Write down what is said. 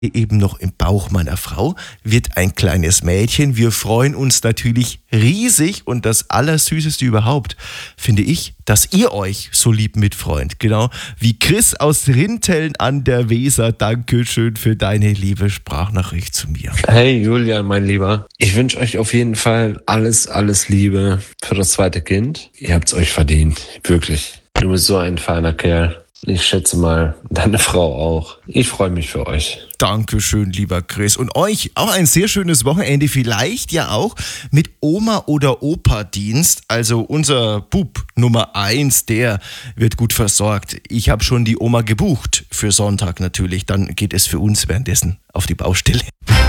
eben noch im Bauch meiner Frau, wird ein kleines Mädchen. Wir freuen uns natürlich riesig und das Allersüßeste überhaupt, finde ich, dass ihr euch so lieb mitfreut. Genau wie Chris aus Rinteln an der Weser. Dankeschön für deine liebe Sprachnachricht zu mir. Hey Julian, mein Lieber. Ich wünsche euch auf jeden Fall alles Liebe für das zweite Kind. Ihr habt's euch verdient. Wirklich. Du bist so ein feiner Kerl. Ich schätze mal, deine Frau auch. Ich freue mich für euch. Dankeschön, lieber Chris. Und euch auch ein sehr schönes Wochenende. Vielleicht ja auch mit Oma- oder Opa-Dienst. Also unser Bub Nummer 1, der wird gut versorgt. Ich habe schon die Oma gebucht für Sonntag natürlich. Dann geht es für uns währenddessen auf die Baustelle.